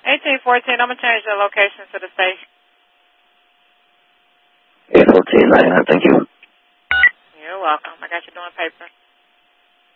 1814, I'm going to change the location to the station. 814.99, thank you. You're welcome. I got you doing paper.